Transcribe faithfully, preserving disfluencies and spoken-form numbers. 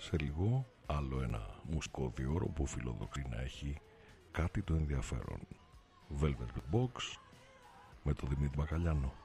Σε λίγο άλλο ένα μουσικό διόρο που φιλοδοξεί να έχει κάτι το ενδιαφέρον. Velvet Box με το Δημήτρη Μπακαλιάνο.